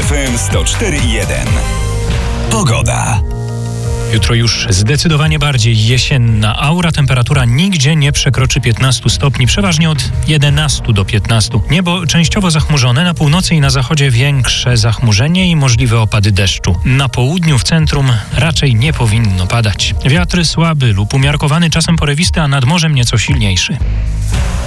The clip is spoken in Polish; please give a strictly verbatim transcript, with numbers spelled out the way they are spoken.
F M sto cztery i jeden. Pogoda. Jutro już zdecydowanie bardziej jesienna aura. Temperatura nigdzie nie przekroczy piętnastu stopni, przeważnie od jedenastu do piętnastu. Niebo częściowo zachmurzone, na północy i na zachodzie większe zachmurzenie i możliwe opady deszczu. Na południu, w centrum raczej nie powinno padać. Wiatr słaby lub umiarkowany, czasem porywisty, a nad morzem nieco silniejszy.